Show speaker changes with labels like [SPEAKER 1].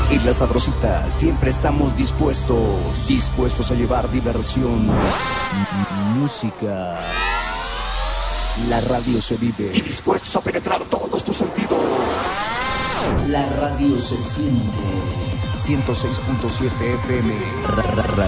[SPEAKER 1] En La Sabrosita siempre estamos dispuestos a llevar diversión, música. La radio se vive y dispuestos a penetrar todos tus sentidos. La radio se siente. 106.7 FM.